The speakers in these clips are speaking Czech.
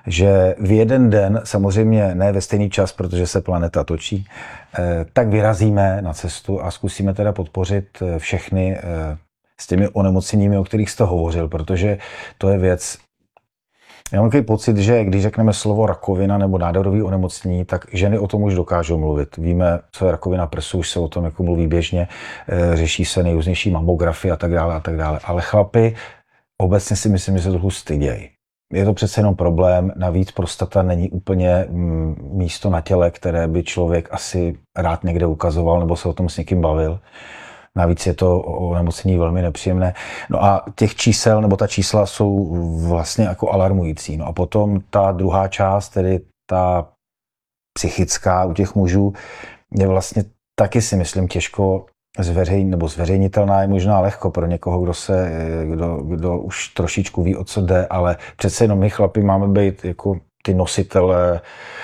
že v jeden den, samozřejmě ne ve stejný čas, protože se planeta točí, tak vyrazíme na cestu a zkusíme teda podpořit všechny s těmi onemocněními, o kterých jste hovořil, protože to je věc. Já mám takový pocit, že když řekneme slovo rakovina nebo nádorový onemocnění, tak ženy o tom už dokážou mluvit. Víme, co je rakovina prsu, už se o tom jako mluví běžně, řeší se nejrůznější mamografie a tak dále a tak dále. Ale chlapi obecně si myslím, že se trochu stydějí. Je to přece jenom problém, navíc prostata není úplně místo na těle, které by člověk asi rád někde ukazoval nebo se o tom s někým bavil. Navíc je to onemocnění velmi nepříjemné. No a těch čísel, nebo ta čísla jsou vlastně jako alarmující. No a potom ta druhá část, tedy ta psychická u těch mužů, je vlastně taky si myslím těžko zveřejnitelná, je možná lehko pro někoho, kdo už trošičku ví, o co jde, ale přece jenom my chlapi máme být jako ty nositele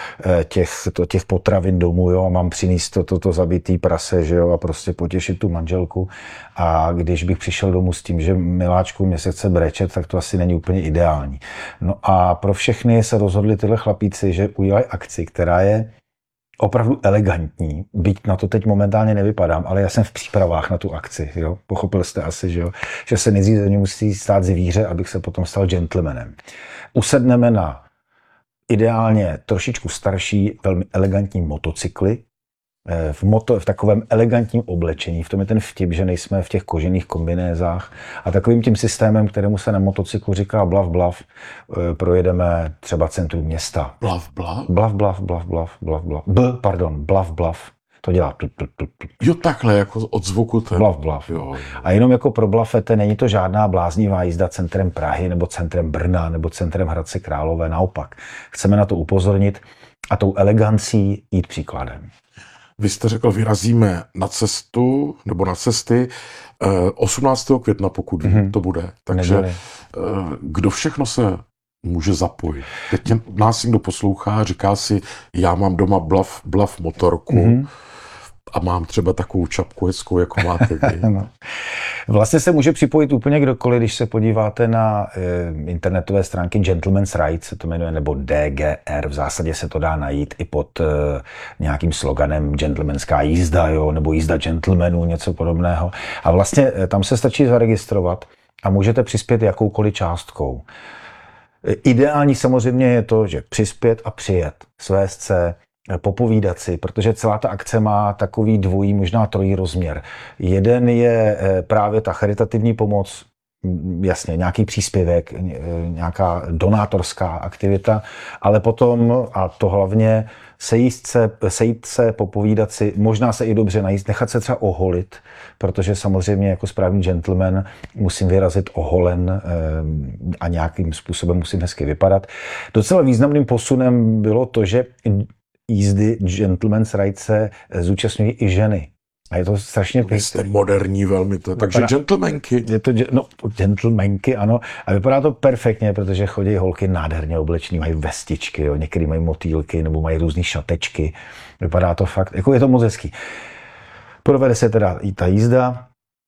těch potravin domů, jo, a mám přinést to zabitý prase, že jo, a prostě potěšit tu manželku. A když bych přišel domů s tím, že miláčku mě se chce brečet, tak to asi není úplně ideální. No a pro všechny se rozhodli tyhle chlapíci, že udělají akci, která je opravdu elegantní, byť na to teď momentálně nevypadám, ale já jsem v přípravách na tu akci, jo. Pochopil jste asi, že se nejdřív ze mě musí stát zvíře, abych se potom stal gentlemanem. Usedneme na ideálně trošičku starší, velmi elegantní motocykly, v takovém elegantním oblečení. V tom je ten vtip, že nejsme v těch kožených kombinézách a takovým tím systémem, kterému se na motocyklu říká blav blav, projedeme třeba centrum města. Blav blav? Blav blav, blav blav, blav blav. Blav blav. To dělá. Jo, takhle, jako od zvuku ten. Blav blav. Jo. A jenom jako pro blafete, není to žádná bláznivá jízda centrem Prahy, nebo centrem Brna, nebo centrem Hradce Králové, naopak. Chceme na to upozornit a tou elegancí jít příkladem. Vy jste řekl, vyrazíme na cestu, nebo na cesty 18. května, pokud to bude. Takže kdo všechno se může zapojit? Teď nás někdo poslouchá, říká si, já mám doma blav motorku a mám třeba takovou čapku hezkou, jako máte vy. No. Vlastně se může připojit úplně kdokoliv, když se podíváte na internetové stránky Gentleman's Rights, se to jmenuje, nebo DGR, v zásadě se to dá najít i pod nějakým sloganem gentlemanská jízda, jo, nebo jízda gentlemanů, něco podobného. A vlastně tam se stačí zaregistrovat a můžete přispět jakoukoliv částkou. Ideální samozřejmě je to, že přispět a přijet, svést se, popovídat si, protože celá ta akce má takový dvojí, možná trojí rozměr. Jeden je právě ta charitativní pomoc, jasně, nějaký příspěvek, nějaká donátorská aktivita, ale potom, a to hlavně, sejít se, popovídat si, možná se i dobře najíst, nechat se třeba oholit, protože samozřejmě jako správný gentleman musím vyrazit oholen a nějakým způsobem musím hezky vypadat. Docela významným posunem bylo to, že jízdy Gentleman's Rights se zúčastňují i ženy. A je to strašně pěkné. Jste moderní velmi to. Takže gentlemanky. Gentlemanky, ano. A vypadá to perfektně, protože chodí holky nádherně oblečený, mají vestičky, jo. Některý mají motýlky nebo mají různý šatečky. Vypadá to fakt, jako je to moc hezký. Provede se teda i ta jízda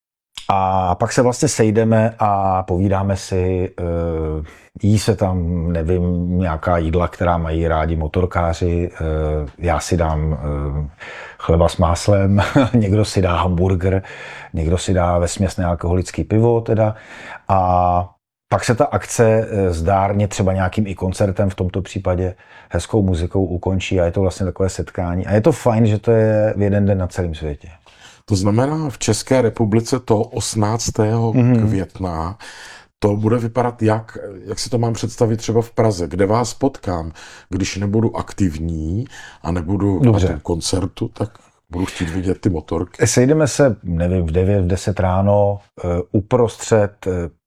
a pak se vlastně sejdeme a povídáme si, jí se tam, nevím, nějaká jídla, která mají rádi motorkáři, já si dám chleba s máslem, někdo si dá hamburger, někdo si dá vesměs nealkoholický pivo teda a pak se ta akce zdárně třeba nějakým i koncertem, v tomto případě hezkou muzikou ukončí a je to vlastně takové setkání a je to fajn, že to je v jeden den na celém světě. To znamená, v České republice to 18. května to bude vypadat jak si to mám představit třeba v Praze, kde vás potkám, když nebudu aktivní a nebudu na tom koncertu, tak budu chtít vidět ty motorky. Sejdeme se, nevím, v 9, v 10 ráno uprostřed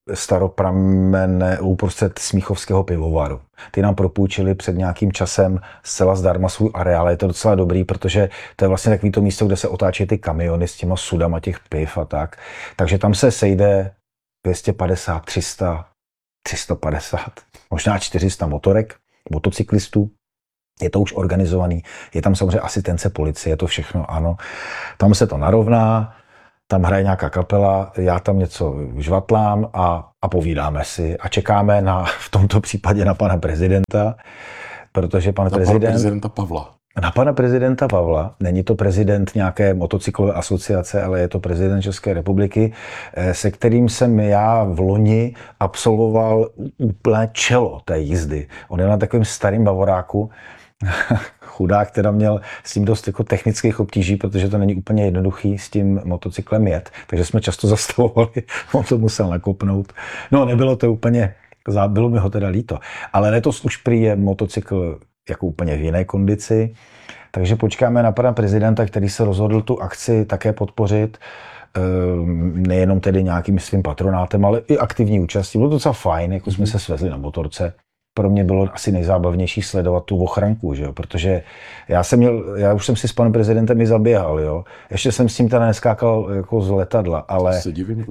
uprostřed Smíchovského pivovaru. Ty nám propůjčili před nějakým časem zcela zdarma svůj areál. Je to docela dobrý, protože to je vlastně takový to místo, kde se otáčí ty kamiony s těma sudama těch piv a tak. Takže tam se sejde 250, 300, 350, možná 400 motorek, motocyklistů. Je to už organizovaný. Je tam samozřejmě asistence policie, je to všechno, ano. Tam se to narovná. tam hraje nějaká kapela, já tam něco žvatlám a povídáme si a čekáme v tomto případě na pana prezidenta, protože pan prezidenta Pavla. Na pana prezidenta Pavla, není to prezident nějaké motocyklové asociace, ale je to prezident České republiky, se kterým jsem já v loni absolvoval úplné čelo té jízdy. On je na takovém starým bavoráku, chudák, teda měl s tím dost jako technických obtíží, protože to není úplně jednoduchý s tím motocyklem jet, takže jsme často zastavovali, on to musel nakopnout. No, nebylo to úplně, bylo mi ho teda líto, ale letos už prý je motocykl jako úplně v jiné kondici, takže počkáme na pana prezidenta, který se rozhodl tu akci také podpořit, nejenom tedy nějakým svým patronátem, ale i aktivní účastí. Bylo to docela fajn, jako jsme se svezli na motorce. Pro mě bylo asi nejzábavnější sledovat tu ochranku, že jo? Protože já už jsem si s panem prezidentem i zaběhal, jo? Ještě jsem s tím teda neskákal jako z letadla, ale se divím,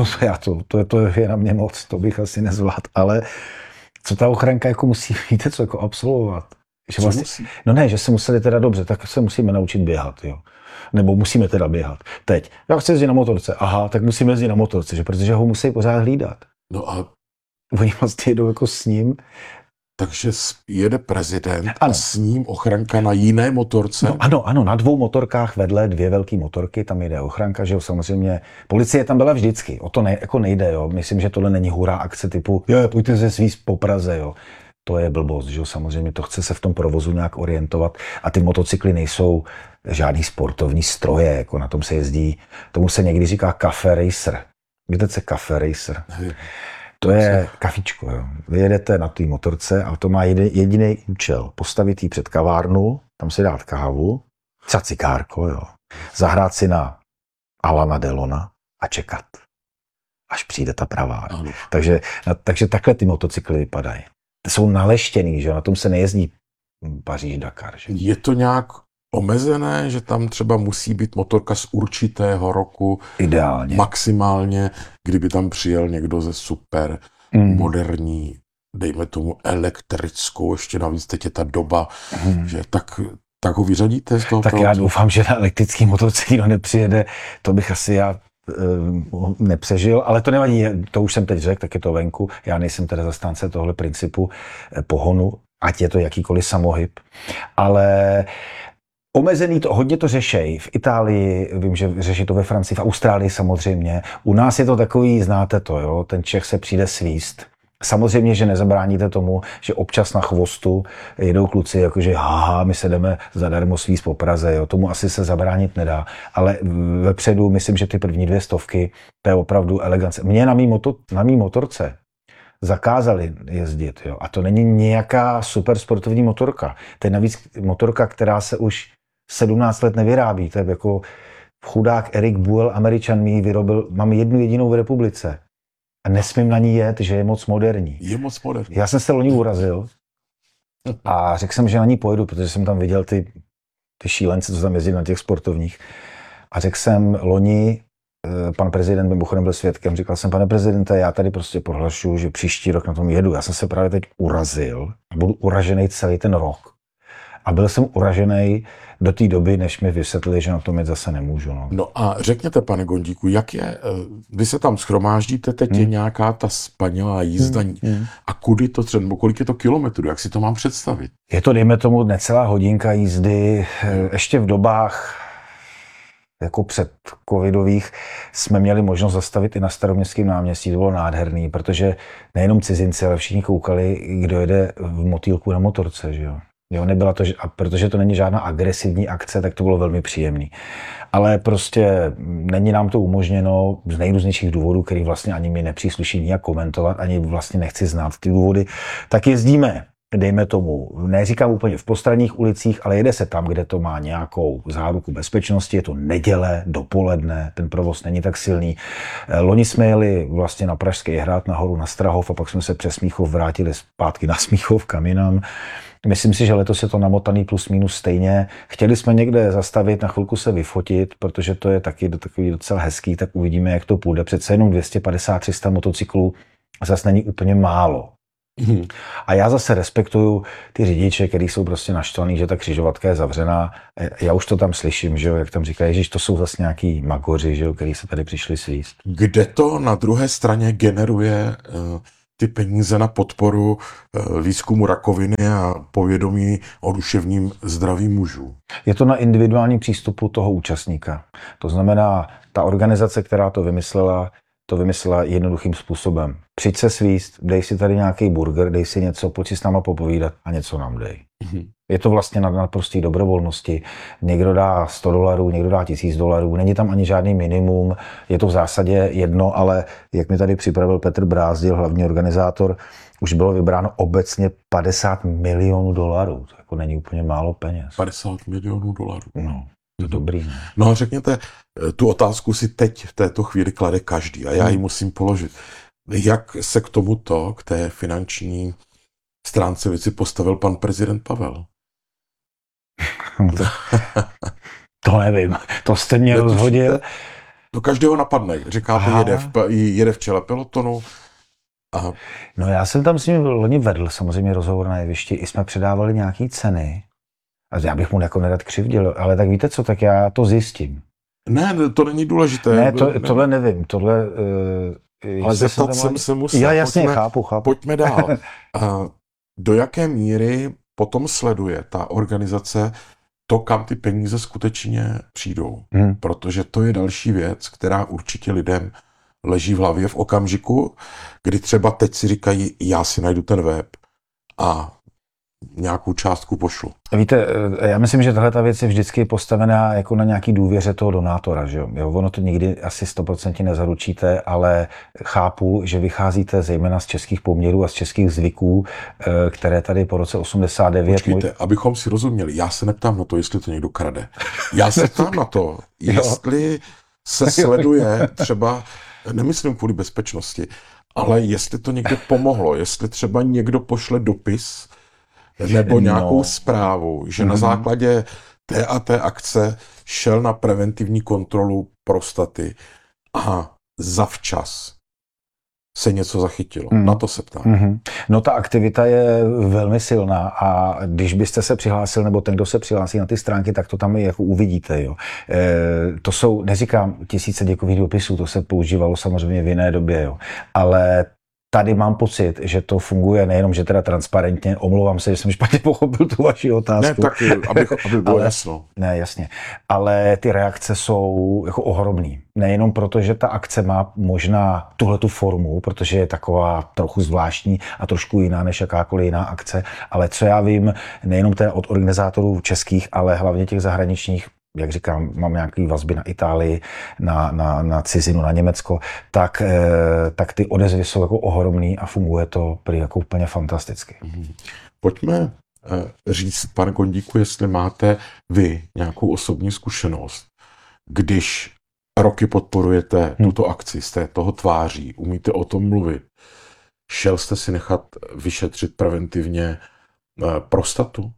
to je na mě moc, to bych asi nezvládl, ale co ta ochranka jako musí, víte co, jako absolvovat? Že vlastně, no ne, že se museli teda dobře, tak se musíme naučit běhat, jo. Nebo musíme teda běhat. Teď, já chci jezdit na motorce, aha, tak musíme jezdit na motorce, že? Protože ho musí pořád hlídat. No a oni vlastně jedou jako s ním. Takže jede prezident a s ním ochranka na jiné motorce? No, ano, na 2 motorkách vedle 2 velké motorky, tam jede ochranka, že jo, samozřejmě. Policie tam byla vždycky, o to jako nejde, jo. Myslím, že tohle není hurá akce typu, pojďte se svízt po Praze, jo. To je blbost, že jo, samozřejmě to chce se v tom provozu nějak orientovat a ty motocykly nejsou žádný sportovní stroje, jako na tom se jezdí, tomu se někdy říká cafe racer. Víte, co je cafe racer? To je kafičko, jo. Vy jedete na té motorce a to má jediný účel. Postavit jí před kavárnu, tam si dát kávu, cigárko, jo. Zahrát si na Alana Delona a čekat, až přijde ta pravá. Takže takhle ty motocykly vypadají. Jsou naleštěný, že jo, na tom se nejezdí Paříž-Dakar. Že? Je to nějak omezené, že tam třeba musí být motorka z určitého roku? Ideálně. Maximálně, kdyby tam přijel někdo ze super moderní, dejme tomu elektrickou, ještě navíc teď je ta doba, že tak ho vyřadíte z toho? Tak já doufám, že na elektrický motorce nikdo nepřijede, to bych asi já nepřežil, ale to nevadí, to už jsem teď řekl, tak je to venku. Já nejsem teda zastánce tohle principu pohonu, ať je to jakýkoliv samohyb, ale omezený to, hodně to řešej. V Itálii, vím, že řeší to ve Francii, v Austrálii samozřejmě. U nás je to takový, znáte to, jo, ten Čech se přijde svíst. Samozřejmě, že nezabráníte tomu, že občas na chvostu jedou kluci, jakože my se jdeme zadarmo svíst po Praze, jo. Tomu asi se zabránit nedá, ale vepředu myslím, že ty první 200, to je opravdu elegance. Mě na mý motorce zakázali jezdit, jo. A to není nějaká super sportovní motorka. To je navíc motorka, která se už 17 let nevyrábí. To je jako chudák Erik Buell, Američan, mi ji vyrobil, mám jednu jedinou v republice. A nesmím na ní jet, že je moc moderní. Je moc moderní. Já jsem se loni urazil a řekl jsem, že na ní pojedu, protože jsem tam viděl ty šílence, co tam jezdí na těch sportovních. A řekl jsem loni, pan prezident mimochodem byl svědkem, říkal jsem, pane prezidente, já tady prostě prohlašuju, že příští rok na tom jedu. Já jsem se právě teď urazil a budu uražený celý ten rok. A byl jsem uražený do té doby, než mi vysvětlili, že na tom jet zase nemůžu. No a řekněte, pane Gondíku, jak je, vy se tam shromáždíte, teď je nějaká ta spanilá jízda a kudy to třeba, kolik je to kilometrů, jak si to mám představit? Je to, dejme tomu, necelá hodinka jízdy, ještě v dobách jako před covidových jsme měli možnost zastavit i na Staroměstském náměstí, to bylo nádherný, protože nejenom cizinci, ale všichni koukali, kdo jede v motýlku na motorce, že jo. Jo, nebyla to, a protože to není žádná agresivní akce, tak to bylo velmi příjemný. Ale prostě není nám to umožněno z nejrůznějších důvodů, který vlastně ani mi nepřísluší nijak komentovat, ani vlastně nechci znát ty důvody, tak jezdíme, dejme tomu, neříkám úplně v postranních ulicích, ale jede se tam, kde to má nějakou záruku bezpečnosti, je to neděle, dopoledne, ten provoz není tak silný. Loni jsme jeli vlastně na Pražský hrad, nahoru na Strahov a pak jsme se přes Smíchov vrátili zpátky na Smíchov kam jinam. Myslím si, že letos je to namotaný plus minus stejně. Chtěli jsme někde zastavit, na chvilku se vyfotit, protože to je taky takový docela hezký, tak uvidíme, jak to půjde. Přece jenom 250-300 motocyklů zase není úplně málo. A já zase respektuju ty řidiče, kteří jsou prostě naštvaný, že ta křižovatka je zavřená. Já už to tam slyším, že jo, jak tam říkají, že to jsou zase nějaký magoři, že jo, kteří se tady přišli svíst. Kde to na druhé straně generuje ty peníze na podporu výzkumu rakoviny a povědomí o duševním zdraví mužů? Je to na individuální přístupu toho účastníka. To znamená, ta organizace, která to vymyslela jednoduchým způsobem. Přijď se svíst, dej si tady nějaký burger, dej si něco, pojď si s náma popovídat a něco nám dej. Je to vlastně na naprosté dobrovolnosti. Někdo dá $100, někdo dá $1000, není tam ani žádný minimum, je to v zásadě jedno, ale jak mi tady připravil Petr Brázdil, hlavní organizátor, už bylo vybráno obecně $50 milionů. To jako není úplně málo peněz. $50 milionů. No, to je dobrý, ne? No a řekněte, tu otázku si teď v této chvíli klade každý a já ji musím položit. Jak se k té finanční stránce věci postavil pan prezident Pavel? To nevím, to jste mě rozhodil. Do každého napadne, říkáte, jede v čele pelotonu. A... No já jsem tam s ním loni vedl samozřejmě rozhovor na jevišti, i jsme předávali nějaký ceny. A já bych mu jako nerad křivdil, ale tak víte co, tak já to zjistím. Ne, to není důležité. Ne, tohle nevím, tohle... ale zeptat jsem se musel. Já jasně, chápu. Pojďme dál. Do jaké míry potom sleduje ta organizace to, kam ty peníze skutečně přijdou? Protože to je další věc, která určitě lidem leží v hlavě v okamžiku, kdy třeba teď si říkají, já si najdu ten web a nějakou částku pošlu. Víte, já myslím, že tahle ta věc je vždycky postavená jako na nějaký důvěře toho donátora, že jo? Ono to nikdy asi 100% nezaručíte, ale chápu, že vycházíte zejména z českých poměrů a z českých zvyků, které tady po roce 89... Počkejte, abychom si rozuměli, já se neptám na to, jestli to někdo krade. Já se ptám na to, jestli se sleduje třeba, nemyslím kvůli bezpečnosti, ale jestli to někde pomohlo, jestli třeba někdo pošle dopis nebo nějakou zprávu, že na základě té a té akce šel na preventivní kontrolu prostaty a zavčas se něco zachytilo. Na to se ptám. No ta aktivita je velmi silná a když byste se přihlásil, nebo ten, kdo se přihlásí na ty stránky, tak to tam i jako uvidíte. Jo. To jsou, neříkám tisíce děkových dopisů, to se používalo samozřejmě v jiné době, jo. Ale tady mám pocit, že to funguje nejenom, že teda transparentně, omlouvám se, že jsem špatně pochopil tu vaši otázku. Ne, tak aby bylo jasno. Ne, jasně. Ale ty reakce jsou jako ohromný. Nejenom proto, že ta akce má možná tuhletu formu, protože je taková trochu zvláštní a trošku jiná než jakákoliv jiná akce, ale co já vím, nejenom teda od organizátorů českých, ale hlavně těch zahraničních, jak říkám, mám nějaké vazby na Itálii, na cizinu, na Německo, tak ty odezvy jsou jako ohromný a funguje to prý jako úplně fantasticky. Pojďme říct, pane Kondíku, jestli máte vy nějakou osobní zkušenost, když roky podporujete tuto akci, jste toho tváří, umíte o tom mluvit, šel jste si nechat vyšetřit preventivně prostatu?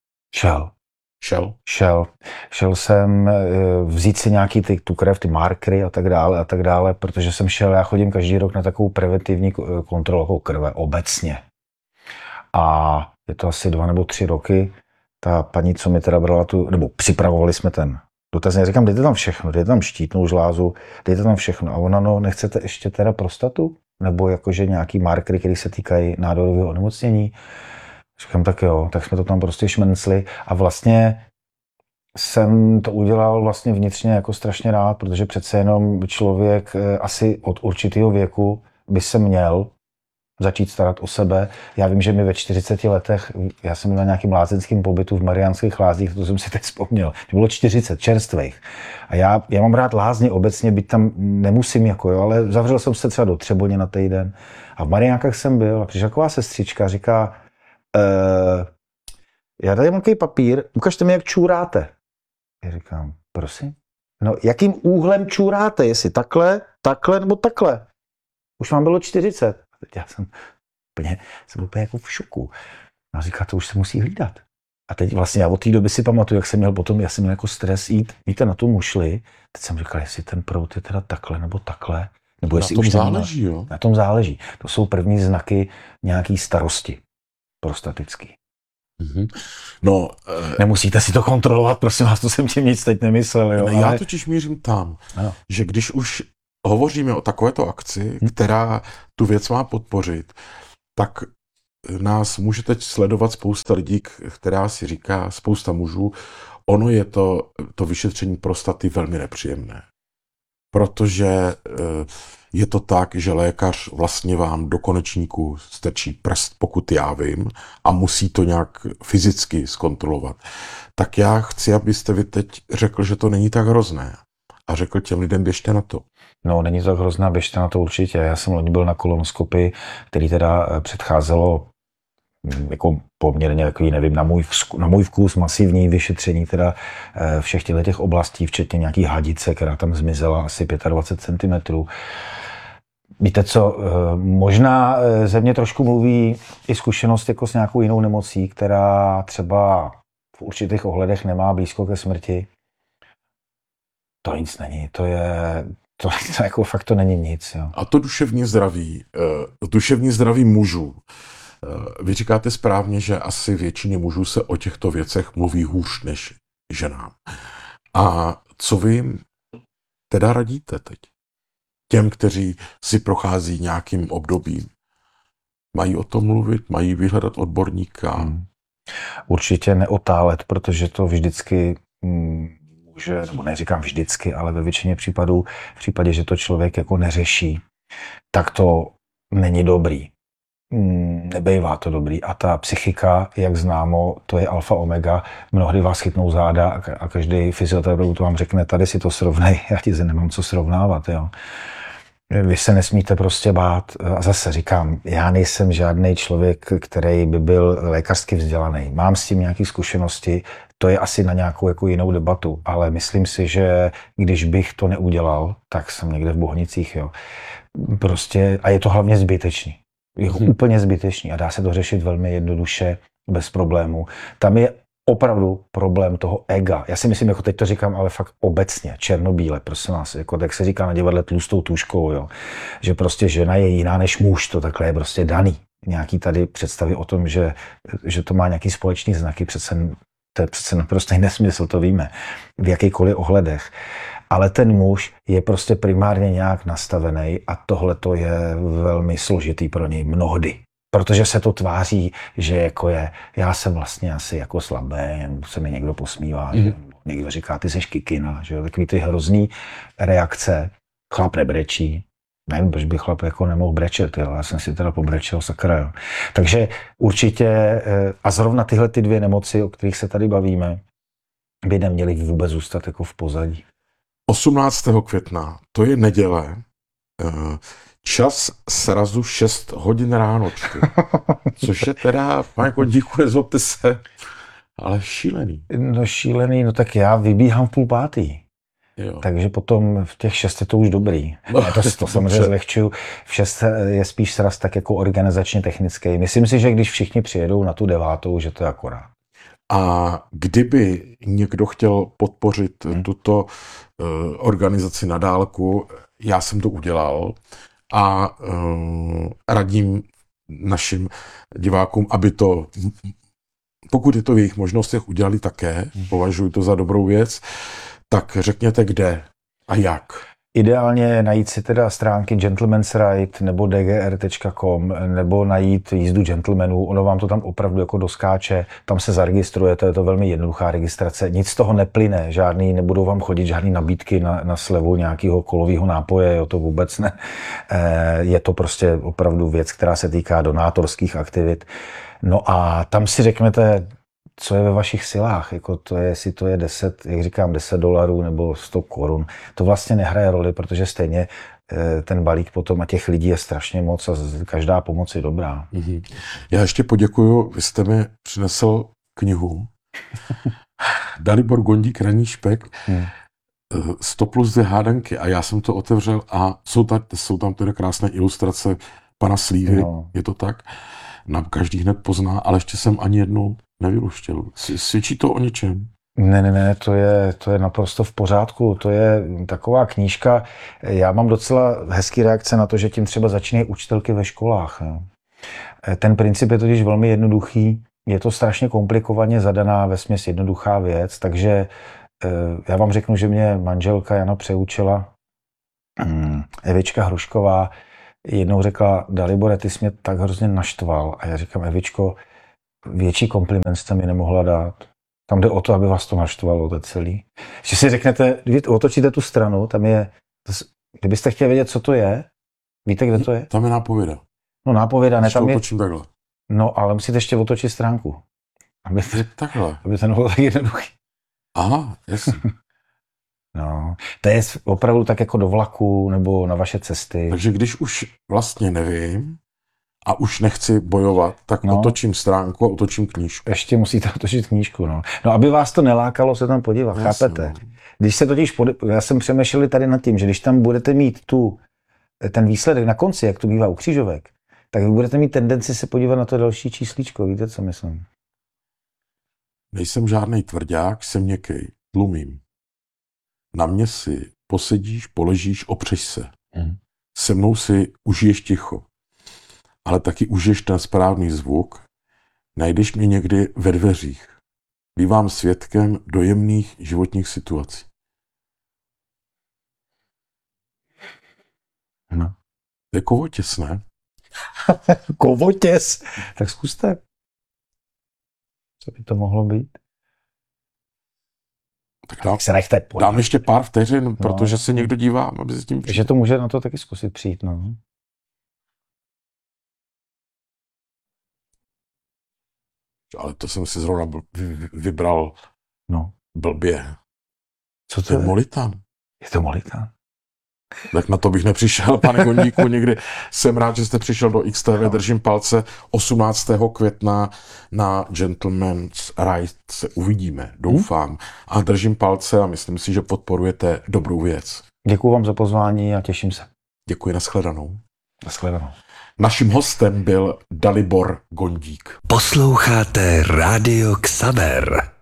Šel jsem vzít si nějaký tu krev, ty markery a tak dále, protože jsem šel, já chodím každý rok na takovou preventivní kontrolu krve obecně. A je to asi 2 nebo 3 roky, ta paní, co mi teda brala nebo připravovali jsme ten dotazník, říkám, dejte tam všechno, dejte tam štítnou žlázu, dejte tam všechno. A ona, no, nechcete ještě teda prostatu? Nebo jakože nějaký markery, které se týkají nádorového onemocnění? Říkám, tak jo, tak jsme to tam prostě šmencli a vlastně jsem to udělal vlastně vnitřně jako strašně rád, protože přece jenom člověk asi od určitého věku by se měl začít starat o sebe. Já vím, že mi ve 40 letech, já jsem na nějakým lázeňském pobytu v Mariánských Lázních, to jsem si teď vzpomněl, to bylo 40 čerstvých. A já mám rád lázně obecně, byť tam nemusím jako, jo, ale zavřel jsem se třeba do Třeboně na týden a v Mariánkách jsem byl a přišla taková sestřička, říká, já tady mám takový papír, ukažte mi, jak čůráte. Já říkám, prosím? No, jakým úhlem čůráte? Jestli takhle nebo takhle? Už vám bylo 40. A teď já jsem úplně jako v šoku. A říká, to už se musí hlídat. A teď vlastně já od té doby si pamatuju, jak jsem měl potom, já jsem měl jako stres jít, víte, na tu mušli. Teď jsem říkal, jestli ten proud je teda takhle nebo takhle. Nebo na tom záleží, jo? Na tom záleží. To jsou první znaky nějaký starosti prostatický. Mm-hmm. No, nemusíte si to kontrolovat, prosím vás, to jsem tím nic teď nemyslel. Jo, já totiž mířím tam, že když už hovoříme o takovéto akci, která tu věc má podpořit, tak nás může teď sledovat spousta lidí, která si říká, spousta mužů, ono je to vyšetření prostaty velmi nepříjemné. Protože je to tak, že lékař vlastně vám do konečníku strčí prst, pokud já vím, a musí to nějak fyzicky zkontrolovat. Tak já chci, abyste vy teď řekl, že to není tak hrozné. A řekl těm lidem, běžte na to. No, není to tak hrozné, běžte na to určitě. Já jsem loni byl na kolonoskopii, který teda předcházelo jako poměrně takový, nevím, na můj vkus masivní vyšetření teda všech těch oblastí, včetně nějaký hadice, která tam zmizela asi 25 cm. Víte co, možná ze mě trošku mluví i zkušenost jako s nějakou jinou nemocí, která třeba v určitých ohledech nemá blízko ke smrti. To nic není, to jako fakt to není nic. Jo. A to duševní zdraví mužů. Vy říkáte správně, že asi většině mužů se o těchto věcech mluví hůř než ženám. A co vy jim teda radíte teď? Těm, kteří si prochází nějakým obdobím. Mají o tom mluvit, mají vyhledat odborníka? Určitě neotálet, protože to vždycky může, nebo neříkám vždycky, ale ve většině případů, v případě, že to člověk jako neřeší, tak to není dobrý. Nebejvá to dobrý. A ta psychika, jak známo, to je alfa omega. Mnohdy vás chytnou záda a každý fyzioterapeut vám řekne, tady si to srovnej, já ti nemám co srovnávat. Jo. Vy se nesmíte prostě bát. A zase říkám, já nejsem žádný člověk, který by byl lékařsky vzdělaný. Mám s tím nějaké zkušenosti, to je asi na nějakou jako jinou debatu, ale myslím si, že když bych to neudělal, tak jsem někde v Bohnicích. Jo. Prostě, a je to hlavně zbytečný. Je úplně zbytečný a dá se to řešit velmi jednoduše, bez problému. Tam je opravdu problém toho ega. Já si myslím, jako teď to říkám, ale fakt obecně, černobíle, prosím vás, jako tak se říká na divadle tlustou tuškou, jo. Že prostě žena je jiná než muž, to takhle je prostě daný. Nějaký tady představy o tom, že to má nějaký společný znaky, to je přece naprostý nesmysl, to víme, v jakýchkoliv ohledech. Ale ten muž je prostě primárně nějak nastavený a tohle to je velmi složitý pro něj mnohdy. Protože se to tváří, že jako já jsem vlastně asi jako slabý, se mi někdo posmívá, že někdo říká, ty seš kikina, že jo, takový ty hrozný reakce, chlap nebrečí, nevím, proč by chlap jako nemohl brečet, jo, já jsem si teda pobrečel, sakra, jo. Takže určitě, a zrovna tyhle ty dvě nemoci, o kterých se tady bavíme, by neměly vůbec zůstat jako v pozadí. 18. května, to je neděle, čas srazu 6 hodin ráno, což je teda, pane Kondíku, nezlobte se, ale šílený. No šílený, no tak já vybíhám v 4:30. Jo. Takže potom v těch 6 je to už dobrý. To samozřejmě zlehčuju. V 6 je spíš sraz tak jako organizačně technický. Myslím si, že když všichni přijedou na tu 9, že to je akorát. A kdyby někdo chtěl podpořit tuto organizaci na dálku, já jsem to udělal a radím našim divákům, aby to, pokud je to v jejich možnostech, udělali také, považuji to za dobrou věc, tak řekněte kde a jak. Ideálně najít si teda stránky Gentleman's Ride nebo dgr.com nebo najít jízdu gentlemanů, ono vám to tam opravdu jako doskáče, tam se zaregistrujete, je to velmi jednoduchá registrace, nic z toho neplyne, nebudou vám chodit žádný nabídky na slevu nějakého kolového nápoje, jo, to vůbec ne. Je to prostě opravdu věc, která se týká donátorských aktivit. No a tam si řeknete, co je ve vašich silách, jako to je, jestli to je 10, jak říkám, $10 nebo 100 korun. To vlastně nehraje roli, protože stejně ten balík potom a těch lidí je strašně moc a každá pomoc je dobrá. Já ještě poděkuju, vy jste mi přinesl knihu Dalibor Gondík, Ranní špek, 100+ hádanky a já jsem to otevřel a jsou tam tedy krásné ilustrace pana Slívy, no. Je to tak? Nám každý hned pozná, ale ještě jsem ani jednou nevyluštěl. Svědčí to o něčem? Ne, to je naprosto v pořádku. To je taková knížka. Já mám docela hezký reakce na to, že tím třeba začínají učitelky ve školách. Jo. Ten princip je totiž velmi jednoduchý. Je to strašně komplikovaně zadaná vesměs jednoduchá věc, takže já vám řeknu, že mě manželka Jana přeučila, Evička Hrušková, jednou řekla: Dalibore, ty jsi mě tak hrozně naštval. A já říkám: Evičko, větší kompliment jste mi nemohla dát. Tam jde o to, aby vás to naštvalo, to celý. Že si řeknete, když otočíte tu stranu, tam je, kdybyste chtěli vědět, co to je, víte, kde to je? Tam je nápověda. No nápověda, ne, tam je. Otočím takhle. No, ale musíte ještě otočit stránku. Takhle. Aby to nebylo tak jednoduchý. Aha, jasně. No, to je opravdu tak jako do vlaku nebo na vaše cesty. Takže když už vlastně nevím a už nechci bojovat, tak otočím stránku a otočím knížku. Ještě musíte otočit knížku, no. No, aby vás to nelákalo se tam podívat, Jasně, chápete? No. Když se totiž, já jsem přemýšlel tady nad tím, že když tam budete mít ten výsledek na konci, jak to bývá u křížovek, tak vy budete mít tendenci se podívat na to další číslíčko, víte, co myslím? Nejsem žádnej tvrdák, jsem měkkej, tlumím. Na mě si posedíš, poležíš, opřeš se. Se mnou si užiješ ticho. Ale taky užiješ ten správný zvuk. Najdeš mě někdy ve dveřích. Bývám svědkem dojemných životních situací. No. To je kovotěs, ne? Kovotěs? Tak zkuste. Co by to mohlo být? Tak se nechte dám ještě pár vteřin, protože se někdo dívá, aby se s tím přijde. Takže to může na to taky zkusit přijít, no. Ale to jsem si zrovna vybral blbě. Co to je? Molitan. Je to Molitan? Tak na to bych nepřišel, pane Gondíku, nikdy. Jsem rád, že jste přišel do XTV, držím palce. 18. května na Gentleman's Ride se uvidíme, doufám. A držím palce a myslím si, že podporujete dobrou věc. Děkuji vám za pozvání a těším se. Děkuji, nashledanou. Nashledanou. Naším hostem byl Dalibor Gondík. Posloucháte Rádio Xaver.